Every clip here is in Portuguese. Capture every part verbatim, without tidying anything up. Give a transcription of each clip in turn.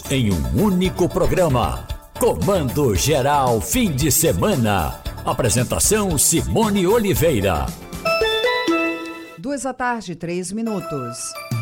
em um único programa. Comando Geral Fim de Semana. Apresentação Simone Oliveira. Duas da tarde, três minutos.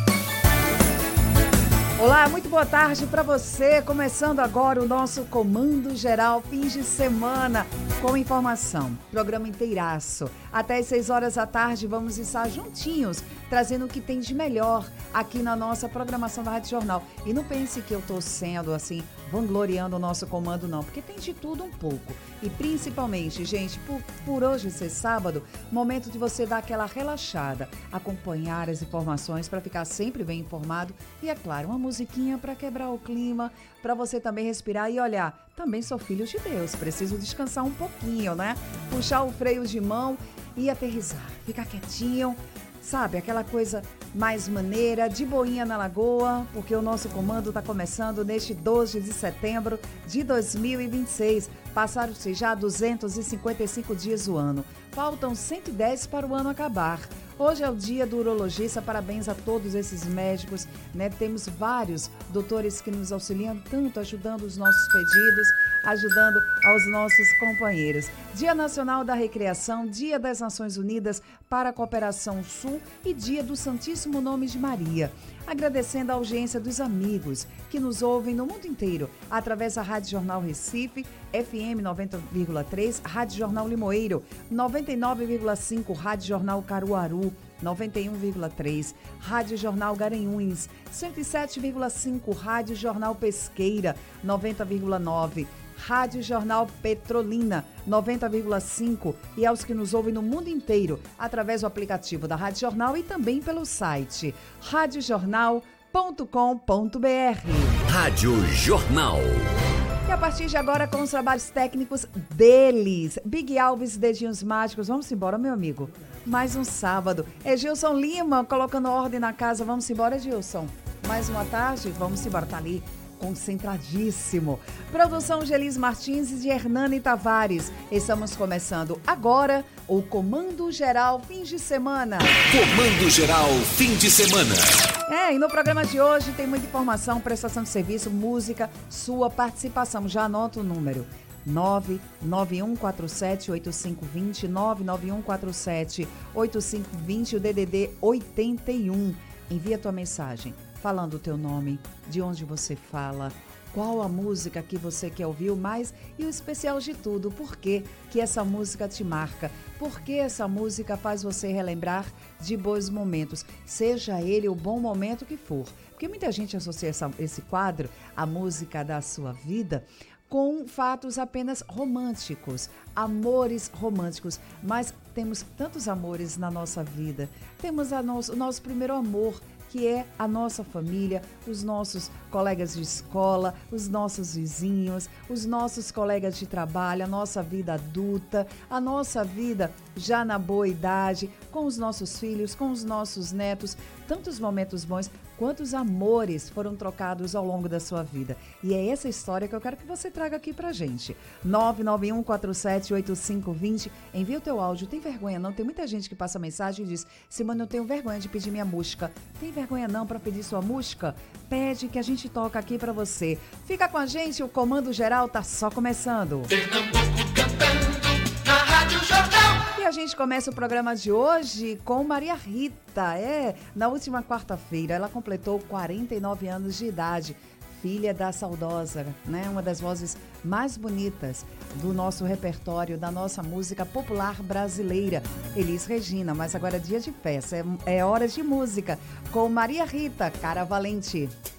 Olá, muito boa tarde para você. Começando agora o nosso Comando Geral Fim de Semana com informação. Programa inteiraço. Até as seis horas da tarde vamos estar juntinhos, trazendo o que tem de melhor aqui na nossa programação da Rádio Jornal. E não pense que eu estou sendo assim, vangloriando o nosso comando, não, porque tem de tudo um pouco. E principalmente, gente, por, por hoje ser sábado, momento de você dar aquela relaxada, acompanhar as informações para ficar sempre bem informado e, é claro, uma musiquinha para quebrar o clima, para você também respirar e olhar. Também sou filho de Deus, preciso descansar um pouquinho, né? Puxar o freio de mão e aterrissar, ficar quietinho, sabe? Aquela coisa mais maneira, de boinha na lagoa, porque o nosso comando está começando neste doze de setembro de dois mil e vinte e seis. Passaram-se já duzentos e cinquenta e cinco dias do ano. Faltam cento e dez para o ano acabar. Hoje é o dia do urologista, parabéns a todos esses médicos, né? Temos vários doutores que nos auxiliam tanto, ajudando os nossos pedidos, ajudando aos nossos companheiros. Dia Nacional da Recreação, Dia das Nações Unidas para a Cooperação Sul e Dia do Santíssimo Nome de Maria. Agradecendo a audiência dos amigos que nos ouvem no mundo inteiro, através da Rádio Jornal Recife, F M noventa vírgula três, Rádio Jornal Limoeiro, noventa e nove vírgula cinco, Rádio Jornal Caruaru, noventa e um vírgula três, Rádio Jornal Garanhuns, cento e sete vírgula cinco, Rádio Jornal Pesqueira, noventa vírgula nove, Rádio Jornal Petrolina, noventa vírgula cinco, e aos que nos ouvem no mundo inteiro, através do aplicativo da Rádio Jornal e também pelo site rádio jornal ponto com ponto b r. Rádio Jornal. E a partir de agora, com os trabalhos técnicos deles, Big Alves, Dedinhos Mágicos. Vamos embora, meu amigo. Mais um sábado. É Gilson Lima colocando ordem na casa. Vamos embora, Gilson. Mais uma tarde, vamos embora. Tá ali, concentradíssimo. Produção de Elis Martins e de Hernani Tavares. Estamos começando agora o Comando Geral Fim de Semana. Comando Geral Fim de Semana. É, e no programa de hoje tem muita informação, prestação de serviço, música, sua participação. Já anota o número. nove nove um quatro sete oito cinco dois zero, nove nove um quatro sete oito cinco dois zero, o D D D oitenta e um. Envia tua mensagem falando o teu nome, de onde você fala, qual a música que você quer ouvir mais e o especial de tudo, por que que essa música te marca, por que essa música faz você relembrar de bons momentos, seja ele o bom momento que for. Porque muita gente associa essa, esse quadro, a música da sua vida, com fatos apenas românticos, amores românticos, mas temos tantos amores na nossa vida, temos a nosso, o nosso primeiro amor, que é a nossa família, os nossos colegas de escola, os nossos vizinhos, os nossos colegas de trabalho, a nossa vida adulta, a nossa vida já na boa idade, com os nossos filhos, com os nossos netos, tantos momentos bons, quantos amores foram trocados ao longo da sua vida. E é essa história que eu quero que você traga aqui pra gente. nove nove um quatro sete oito cinco dois zero. Envia o teu áudio. Tem vergonha não? Tem muita gente que passa mensagem e diz: Simone, eu tenho vergonha de pedir minha música. Tem vergonha não para pedir sua música? Pede que a gente toca aqui pra você. Fica com a gente, o Comando Geral tá só começando. Pernambuco cantando na Rádio Jornal. E a gente começa o programa de hoje com Maria Rita. É, na última quarta-feira ela completou quarenta e nove anos de idade. Filha da saudosa, né? Uma das vozes mais bonitas do nosso repertório, da nossa música popular brasileira, Elis Regina. Mas agora é dia de festa, é, é hora de música com Maria Rita, Cara Valente.